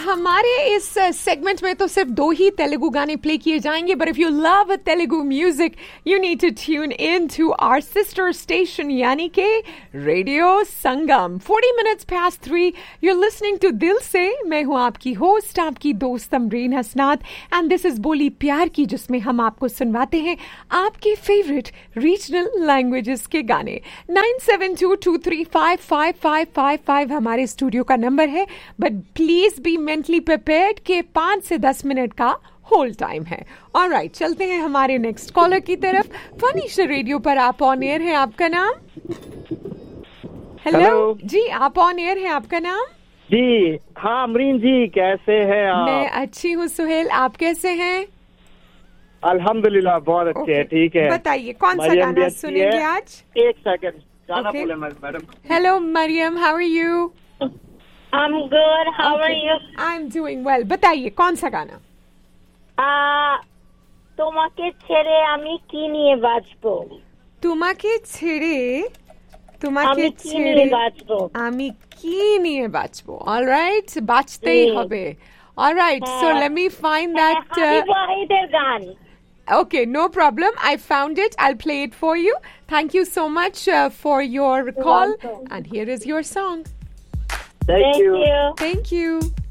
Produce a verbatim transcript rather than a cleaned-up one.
हमारे इस सेगमेंट में तो सिर्फ दो ही तेलुगु गाने प्ले किए जाएंगे, but if you love Telugu music you need to tune in to our sister station यानी के radio Sangam. Forty minutes past three, you are listening to दिल से. मैं हूं आपकी होस्ट, आपकी दोस्त अमरीन हसनात, एंड दिस इज बोली प्यार की, जिसमें हम आपको सुनवाते हैं आपके फेवरेट रीजनल लैंग्वेजेस के गाने. Nine seven to to three five five five five five हमारे स्टूडियो का नंबर है, but please be mentally prepared के पांच से दस मिनट का होल्ड टाइम है. ऑलराइट, चलते हैं हमारे नेक्स्ट कॉलर की तरफ. फनीशर रेडियो पर आप ऑन एयर हैं, आपका नाम? हेलो जी, आप ऑन एयर हैं, आपका नाम? जी हाँ अमरीन जी, कैसे हैं आप? मैं अच्छी हूँ सुहेल, आप कैसे हैं? अल्हम्दुलिल्लाह बहुत अच्छे हैं. ठीक है, बताइए कौन सा गाना सुनेंगे आज? एक सेकंड गाना बोले madam. Hello Maryam, how are you? I'm good. How okay. are you? I'm doing well. बताइए कौन सा गाना? आ, তোমাকে ছেড়ে আমি কি নিয়ে বাঁচবো? তোমাকে ছেড়ে তোমাকে আমি কি ছেড়ে নিয়ে বাঁচবো? আমি কি নিয়ে বাঁচবো? All right, বাঁচতেই হবে. All right, so let me find that. Habib ওয়াহিদের গান. Okay, no problem. I found it. I'll play it for you. Thank you so much uh, for your call. And here is your song. Thank, Thank you. you. Thank you.